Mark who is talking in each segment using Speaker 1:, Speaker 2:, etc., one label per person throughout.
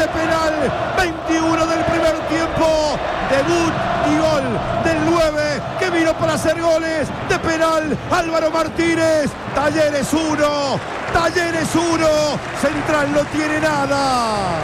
Speaker 1: de penal. 21 del primer tiempo. Debut y gol del 9 que vino para hacer goles de penal. Álvaro Martínez. Talleres 1. Talleres 1. Central no tiene nada.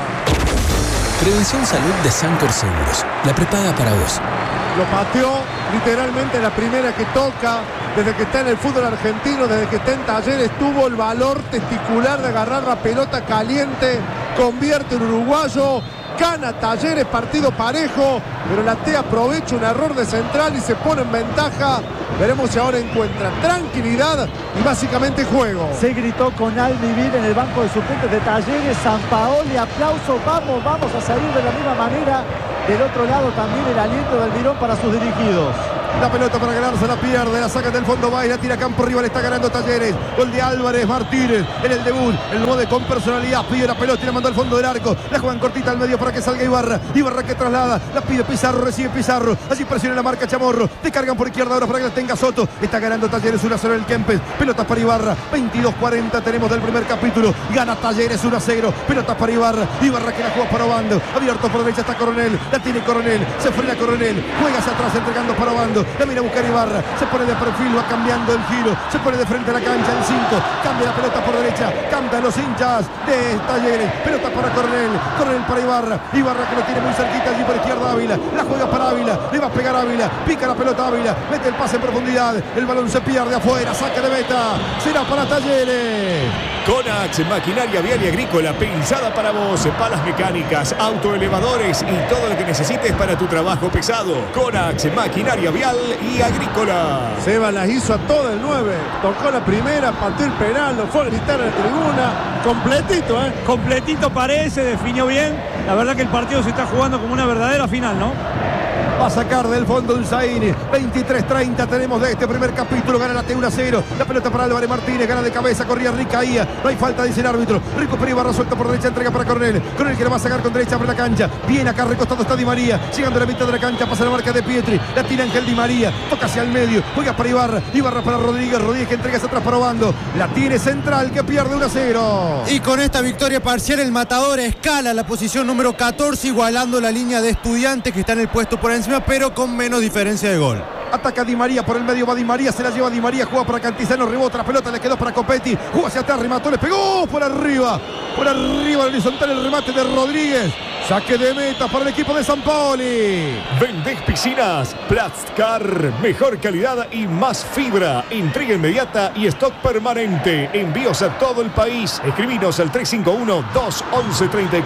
Speaker 2: Prevención Salud de Sancor Seguros. La prepaga para vos.
Speaker 3: Lo pateó literalmente la primera que toca. Desde que está en el fútbol argentino, desde que está en Talleres, tuvo el valor testicular de agarrar la pelota caliente. Convierte en uruguayo. Gana Talleres, partido parejo, pero la T aprovecha un error de Central y se pone en ventaja. Veremos si ahora encuentra tranquilidad y básicamente juego.
Speaker 4: Se gritó con Almivir en el banco de suplentes de Talleres. Sampaoli, aplauso, vamos a salir de la misma manera. Del otro lado también el aliento del Almirón para sus dirigidos.
Speaker 1: La pelota para ganarse, la pierde, la saca del fondo, va y la tira a campo rival, está ganando Talleres. Gol de Álvarez Martínez en el debut, el 9 con personalidad, pide la pelota y la manda al fondo del arco. La juegan cortita al medio para que salga Ibarra. Ibarra que traslada, la pide Pizarro, recibe Pizarro. Así presiona la marca Chamorro. Descargan por izquierda ahora para que la tenga Soto. Está ganando Talleres 1-0 en el Kempes. Pelotas para Ibarra, 22-40 tenemos del primer capítulo. Gana Talleres 1-0. Pelotas para Ibarra. Ibarra que la juega para Obando. Abierto por derecha está Coronel. La tiene Coronel. Se frena Coronel. Juega hacia atrás entregando para Obando. La mira a buscar Ibarra, se pone de perfil, va cambiando el giro, se pone de frente a la cancha, el 5, cambia la pelota por derecha, cantan los hinchas de Talleres, pelota para Coronel, Coronel para Ibarra, Ibarra que lo tiene muy cerquita allí por izquierda Ávila, la juega para Ávila, le va a pegar Ávila, pica la pelota Ávila, mete el pase en profundidad, el balón se pierde afuera, saque de meta, será para Talleres.
Speaker 5: Conax, maquinaria vial y agrícola, pensada para vos, palas mecánicas, autoelevadores y todo lo que necesites para tu trabajo pesado. Conax, maquinaria vial y agrícola.
Speaker 3: Seba las hizo a todo el 9. Tocó la primera, pateó el penal, lo fue a gritar a la tribuna. Completito,
Speaker 6: Completito parece, definió bien. La verdad que el partido se está jugando como una verdadera final, ¿no?
Speaker 1: Va a sacar del fondo Unzaini. 23-30 tenemos de este primer capítulo. Gana la T 1-0. La pelota para Álvarez Martínez. Gana de cabeza. Corría Rica ahí. No hay falta, dice el árbitro. Rico Ibarra suelto por derecha. Entrega para Coronel. Coronel que la va a sacar con derecha. Abre la cancha. Bien acá recostado está Di María. Llegando a la mitad de la cancha. Pasa la marca de Pietri. La tira Ángel Di María. Toca hacia el medio. Juega para Ibarra. Ibarra para Rodríguez. Rodríguez que entrega hacia atrás para Obando. La tiene Central que pierde 1-0.
Speaker 7: Y con esta victoria parcial el Matador escala la posición número 14. Igualando la línea de Estudiantes que está en el puesto por encima. Pero con menos diferencia de gol.
Speaker 1: Ataca Di María, por el medio va Di María, se la lleva Di María, juega para Cantizano, rebota la pelota, le quedó para Copetti, juega hacia atrás, remató, le pegó por arriba horizontal el remate de Rodríguez. Saque de meta para el equipo de Sampaoli.
Speaker 5: Vendés piscinas, Plastcar, mejor calidad y más fibra. Entrega inmediata y stock permanente. Envíos a todo el país. Escribinos al 351-211-3425.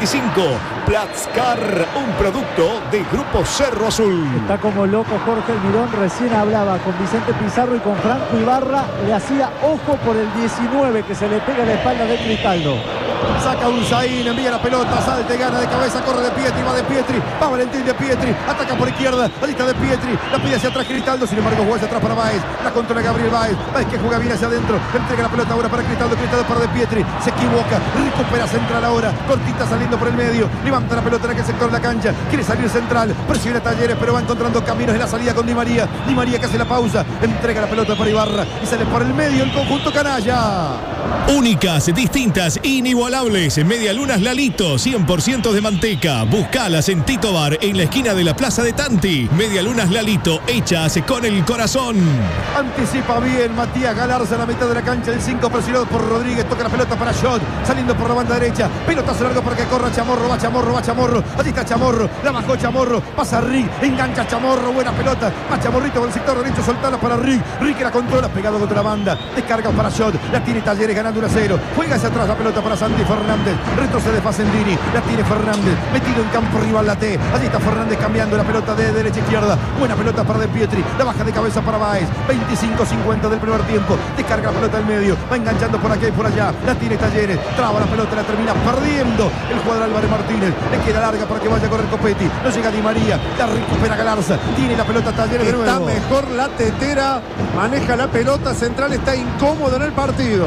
Speaker 5: Plastcar, un producto de Grupo Cerro Azul.
Speaker 4: Está como loco Jorge Almirón. Recién hablaba con Vicente Pizarro y con Franco Ibarra. Le hacía ojo por el 19 que se le pega a la espalda de Cristaldo.
Speaker 1: Saca Unzaín, envía la pelota, salta y gana de cabeza, corre de Pietri, va de Pietri, va Valentín de Pietri, ataca por izquierda, la lista de Pietri, la pide hacia atrás Cristaldo, sin embargo juega hacia atrás para Báez, la controla Gabriel Báez que juega bien hacia adentro, entrega la pelota ahora para Cristaldo para de Pietri, se equivoca, recupera Central ahora, cortita saliendo por el medio, levanta la pelota en aquel sector de la cancha, quiere salir Central, presiona Talleres, pero va encontrando caminos en la salida con Di María que hace la pausa, entrega la pelota para Ibarra y sale por el medio el conjunto canalla.
Speaker 5: Únicas, distintas, inigualables. Medialunas Lalito, 100% de manteca. Buscalas en Tito Bar, en la esquina de la Plaza de Tanti. Medialunas Lalito, hechas con el corazón.
Speaker 1: Anticipa bien Matías Galarza en la mitad de la cancha. El 5 presionado por Rodríguez. Toca la pelota para Shot. Saliendo por la banda derecha. Pelotazo largo para que corra Chamorro. Va Chamorro. Allí está Chamorro. La bajó Chamorro. Pasa Rick. Engancha Chamorro. Buena pelota. Va Chamorrito por el sector derecho. Soltala para Rick. Rick que la controla. Pegado contra la banda. Descarga para Shot. La tiene Talleres ganando 1-0. Juega hacia atrás la pelota para Santi Fernández. Retrocede Facendini. La tiene Fernández. Metido en campo rival la T. Allí está Fernández cambiando la pelota de derecha a izquierda. Buena pelota para De Pietri. La baja de cabeza para Báez. 25-50 del primer tiempo. Descarga la pelota al medio. Va enganchando por aquí y por allá. La tiene Talleres. Traba la pelota. La termina perdiendo el jugador Álvarez Martínez. Le queda larga para que vaya a correr Copetti. No llega Di María. La recupera Galarza. Tiene la pelota Talleres de nuevo.
Speaker 3: Está mejor la tetera. Maneja la pelota. Central está incómodo en el partido.
Speaker 1: De Pietri.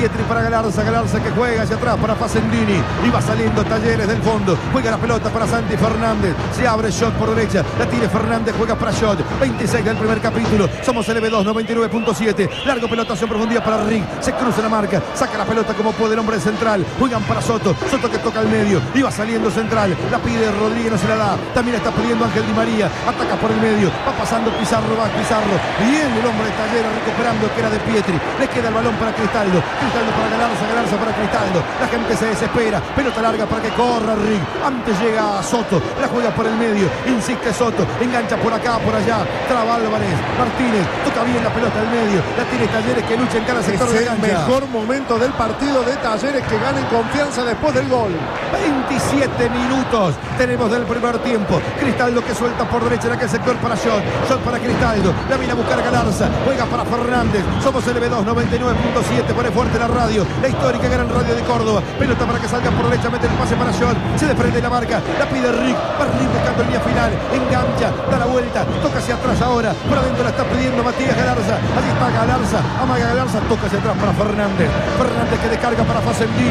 Speaker 1: Pietri para Galarza que juega hacia atrás para Facendini. Y va saliendo Talleres del fondo. Juega la pelota para Santi Fernández. Se abre Shot por derecha. La tira Fernández, juega para Shot. 26 del primer capítulo. Somos LB2, 99.7. Largo pelotazo en profundidad para Rick. Se cruza la marca. Saca la pelota como puede el hombre central. Juegan para Soto. Soto que toca al medio. Y va saliendo central. La pide Rodríguez, no se la da. También está pidiendo Ángel Di María. Ataca por el medio. Va pasando Pizarro, va Pizarro. Bien el hombre de Talleres recuperando que era de Pietri. Le queda el balón para Cristaldo. Cristaldo para Galarza para Cristaldo. La gente se desespera. Pelota larga para que corra Rick. Antes llega Soto. La juega por el medio. Insiste Soto. Engancha por acá, por allá. Traba Álvarez. Martínez. Toca bien la pelota al medio. La tiene Talleres que lucha en cada sector de la cancha.
Speaker 3: Es el mejor momento del partido de Talleres, que gana en confianza después del gol.
Speaker 1: 27 minutos tenemos del primer tiempo. Cristaldo que suelta por derecha en aquel sector para Shot. Shot para Cristaldo. La viene a buscar Galarza. Juega para Fernández. Somos LB2, 99.7. Pone fuerte la radio. La histórica gran radio de Córdoba. Pelota para que salga por derecha. Mete el pase para Shot. Se desprende la marca. La pide Rick. Va Rick buscando línea final. Engancha. Da la vuelta. Toca hacia atrás ahora. Por adentro la está pidiendo Matías Galarza. Allí está Galarza. Amaga Galarza. Toca hacia atrás para Fernández. Fernández que descarga para Facendini.